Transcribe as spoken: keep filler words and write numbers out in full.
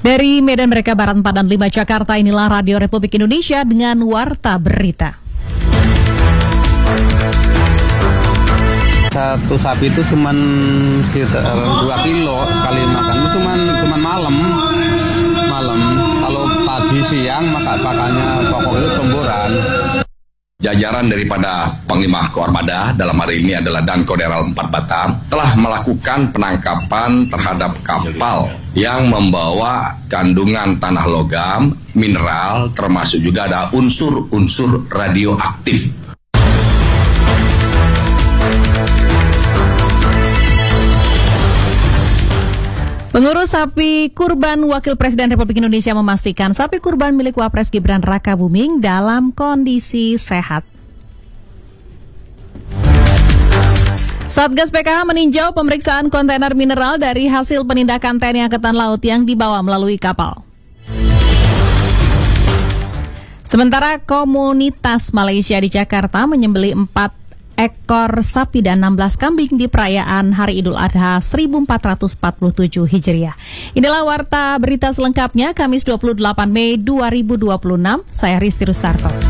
Dari Medan Merdeka Barat empat dan lima Jakarta, inilah Radio Republik Indonesia dengan Warta Berita. Satu sapi itu cuman sekitar dua kilo sekali makan. Itu cuman cuman malam. Malam. Kalau pagi siang maka pakannya pokok itu cemburan. Jajaran daripada Panglima Koarmada dalam hari ini adalah Dankoderal empat Batam telah melakukan penangkapan terhadap kapal yang membawa kandungan tanah logam, mineral, termasuk juga ada unsur-unsur radioaktif. Pengurus sapi kurban Wakil Presiden Republik Indonesia memastikan sapi kurban milik Wapres Gibran Rakabuming dalam kondisi sehat. Satgas P K H meninjau pemeriksaan kontainer mineral dari hasil penindakan T N I Angkatan Laut yang dibawa melalui kapal. Sementara komunitas Malaysia di Jakarta menyembelih empat ekor sapi dan enam belas kambing di perayaan Hari Idul Adha seribu empat ratus empat puluh tujuh Hijriah. Inilah Warta Berita selengkapnya Kamis dua puluh delapan Mei dua ribu dua puluh enam. Saya Risti Rustarto.